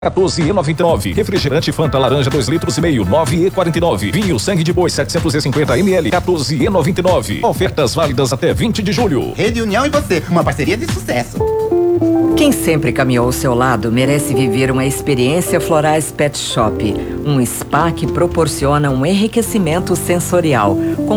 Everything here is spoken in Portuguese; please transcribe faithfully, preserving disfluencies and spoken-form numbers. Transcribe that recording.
quatorze e noventa e nove. Refrigerante Fanta laranja dois litros e meio, nove e quarenta e nove. Vinho Sangue de Boi setecentos e cinquenta mililitros, quatorze e noventa e nove. Ofertas válidas até vinte de julho. Rede União e você, uma parceria de sucesso. Quem sempre caminhou ao seu lado merece viver uma experiência Florais Pet Shop, um spa que proporciona um enriquecimento sensorial, com